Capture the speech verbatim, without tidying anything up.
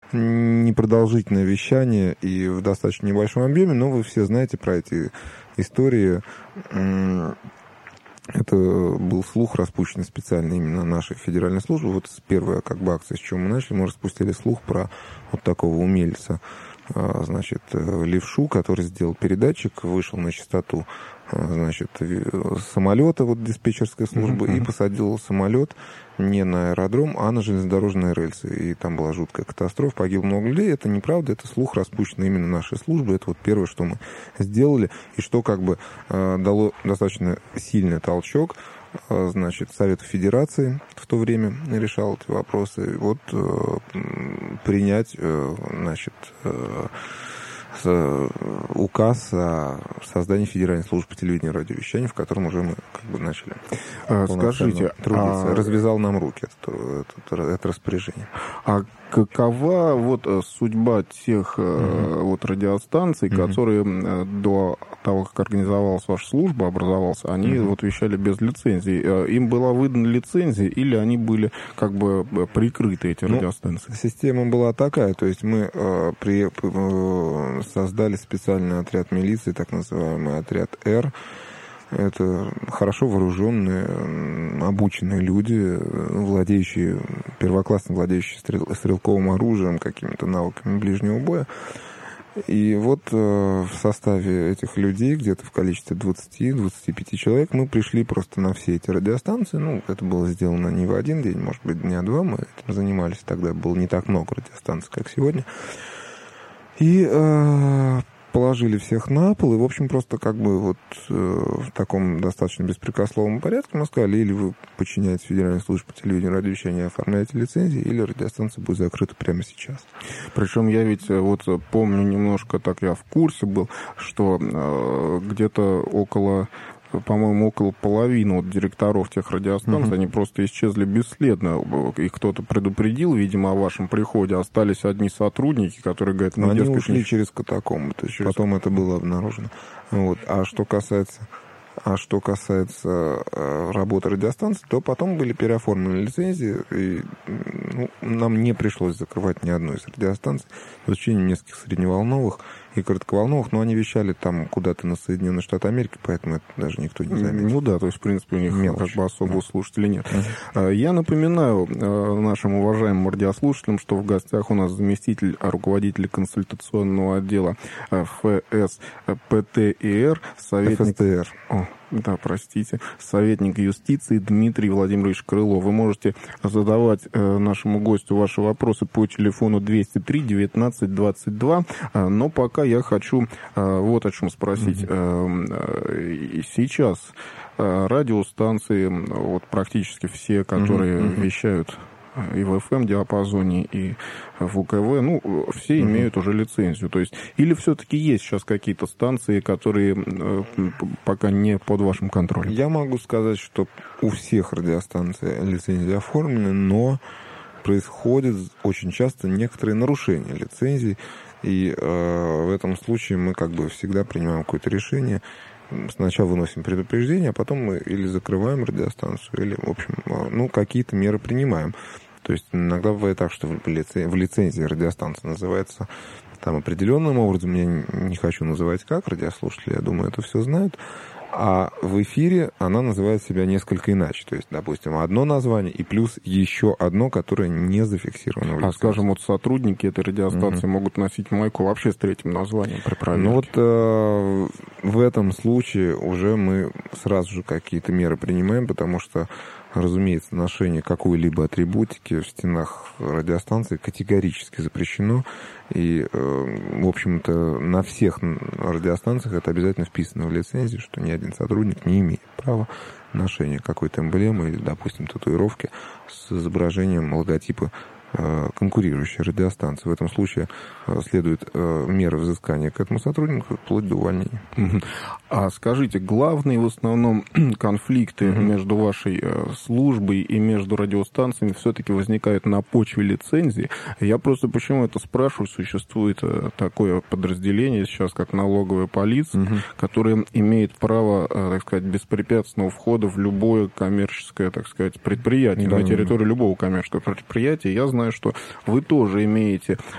непродолжительное вещание и в достаточно небольшом объеме, но вы все знаете про эти истории. Это был слух, распущенный специально именно нашей федеральной службы. Вот первая как бы акция, с чего мы начали, мы распустили слух про вот такого умельца, значит, левшу, который сделал передатчик, вышел на частоту, значит, самолета, вот диспетчерской службы, mm-hmm. и посадил самолет не на аэродром, а на железнодорожные рельсы. И там была жуткая катастрофа, погибло много людей. Это неправда, это слух, распущенный именно нашей службы. Это вот первое, что мы сделали, и что как бы дало достаточно сильный толчок. Значит, Совет Федерации в то время решал эти вопросы. Вот принять, значит, указ о создании Федеральной службы по телевидению и радиовещанию, в котором уже мы как бы начали Скажите, трудиться. А... Развязал нам руки это, это, это распоряжение. А какова вот судьба тех mm-hmm. вот радиостанций, mm-hmm. которые до того, как организовалась ваша служба, образовался, они mm-hmm. вот вещали без лицензии? Им была выдана лицензия или они были как бы прикрыты, эти ну, радиостанции? Система была такая, то есть мы э, при, э, создали специальный отряд милиции, так называемый отряд «Р». Это хорошо вооруженные, обученные люди, владеющие, первоклассно владеющие стрел, стрелковым оружием, какими-то навыками ближнего боя. И вот э, в составе этих людей, где-то в количестве двадцати-двадцати пяти человек, мы пришли просто на все эти радиостанции. Ну, это было сделано не в один день, может быть, дня два. Мы этим занимались. Тогда было не так много радиостанций, как сегодня. И... Э, положили всех на пол, и, в общем, просто как бы вот э, в таком достаточно беспрекословном порядке мы сказали, или вы подчиняетесь Федеральной службе по телевидению и радиовещанию, оформляете лицензии, или радиостанция будет закрыта прямо сейчас. Причем я ведь вот помню немножко, так я в курсе был, что э, где-то около... по-моему, около половины вот директоров тех радиостанций, uh-huh. они просто исчезли бесследно. Их кто-то предупредил, видимо, о вашем приходе. Остались одни сотрудники, которые говорят... Ну, они ушли не... через катакомбы, то есть через... потом это было обнаружено. Вот. А что касается... А что касается э, работы радиостанций, то потом были переоформлены лицензии, и ну, нам не пришлось закрывать ни одну из радиостанций, за исключением нескольких средневолновых и коротковолновых, но они вещали там куда-то на Соединенные Штаты Америки, поэтому это даже никто не заметил. Ну да, то есть, в принципе, у них мелочь, как бы особо да. слушателей нет. Uh-huh. Я напоминаю нашим уважаемым радиослушателям, что в гостях у нас заместитель руководителя консультационного отдела эф эс пэ тэ и эр, советник... эф эс тэ эр. О, да, простите. Советник юстиции Дмитрий Владимирович Крылов. Вы можете задавать э, нашему гостю ваши вопросы по телефону двести три девятнадцать двадцать два. Э, но пока я хочу э, вот о чем спросить. Mm-hmm. Э, э, сейчас э, радиостанции, вот практически все, которые mm-hmm. вещают и в эф эм-диапазоне, и в у ка вэ, ну, все uh-huh. имеют уже лицензию. То есть, или все-таки есть сейчас какие-то станции, которые э, пока не под вашим контролем? Я могу сказать, что у всех радиостанций лицензии оформлены, но происходят очень часто некоторые нарушения лицензий, и э, в этом случае мы как бы всегда принимаем какое-то решение. Сначала выносим предупреждение, а потом мы или закрываем радиостанцию, или, в общем, ну, какие-то меры принимаем. То есть иногда бывает так, что в лицензии, в лицензии радиостанция называется там определенным образом, я не хочу называть как, радиослушатели, я думаю, это все знают, а в эфире она называет себя несколько иначе. То есть, допустим, одно название и плюс еще одно, которое не зафиксировано в лицензии. А, скажем, вот сотрудники этой радиостанции uh-huh. могут носить майку вообще с третьим названием при проверке? Ну вот э, в этом случае уже мы сразу же какие-то меры принимаем, потому что, разумеется, ношение какой-либо атрибутики в стенах радиостанции категорически запрещено. И, в общем-то, на всех радиостанциях это обязательно вписано в лицензию, что ни один сотрудник не имеет права ношения какой-то эмблемы или, допустим, татуировки с изображением логотипа конкурирующей радиостанции. В этом случае следует меры взыскания к этому сотруднику вплоть до увольнения. А скажите, главные в основном конфликты uh-huh. между вашей службой и между радиостанциями все-таки возникают на почве лицензии? Я просто почему это спрашиваю? Существует такое подразделение сейчас, как налоговая полиция, uh-huh. которое имеет право, так сказать, беспрепятственного входа в любое коммерческое, так сказать, предприятие, uh-huh. на территорию любого коммерческого предприятия. Я знаю, что вы тоже имеете